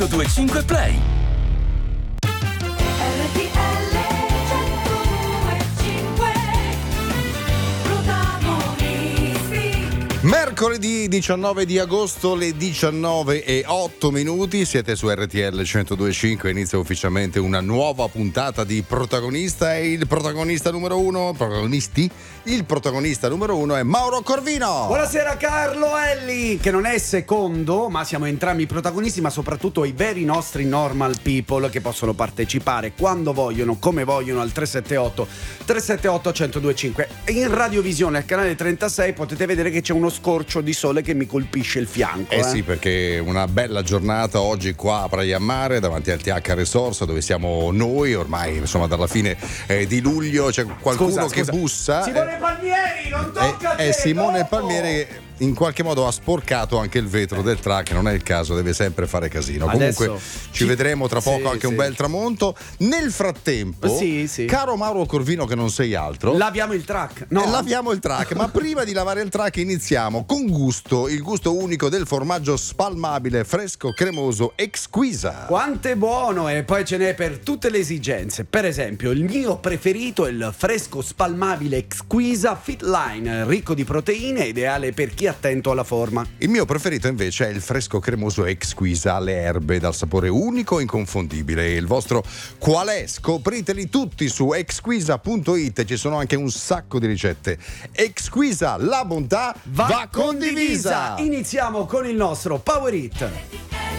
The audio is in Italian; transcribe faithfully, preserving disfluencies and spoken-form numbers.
due cinque Play. Mercoledì diciannove di agosto, le diciannove e otto minuti, siete su R T L centodue e cinque, inizia ufficialmente una nuova puntata di Protagonista e il protagonista numero uno, protagonisti, il protagonista numero uno è Mauro Corvino. Buonasera Carlo Elli, che non è secondo, ma siamo entrambi i protagonisti, ma soprattutto i veri nostri normal people che possono partecipare quando vogliono, come vogliono al tre sette otto tre sette otto uno zero due cinque. In radiovisione al canale trentasei potete vedere che c'è uno scorcio di sole che mi colpisce il fianco. Eh, eh. sì, perché una bella giornata oggi qua a Praia Mare davanti al T H Resorts, dove siamo noi ormai, insomma, dalla fine eh, di luglio. C'è qualcuno Scusa, che scusa. bussa. Simone Palmieri, non tocca a te, È Simone dopo! Palmieri, in qualche modo ha sporcato anche il vetro del truck, non è il caso, deve sempre fare casino. Adesso Comunque ci, ci vedremo tra poco, sì, anche sì. un bel tramonto. Nel frattempo, Sì, sì. caro Mauro Corvino, che non sei altro, Laviamo il track. No. eh, laviamo il truck. Ma prima di lavare il truck iniziamo con gusto, il gusto unico del formaggio spalmabile fresco cremoso Exquisa. Quanto è buono, e poi ce n'è per tutte le esigenze. Per esempio, il mio preferito è il fresco spalmabile Exquisa Fit Line, ricco di proteine, ideale per chi è attento alla forma. Il mio preferito invece è il fresco cremoso Exquisa alle erbe, dal sapore unico e inconfondibile. Il vostro qual è? Scopriteli tutti su exquisa punto it, ci sono anche un sacco di ricette. Exquisa, la bontà va, va condivisa. Iniziamo con il nostro Power Hit.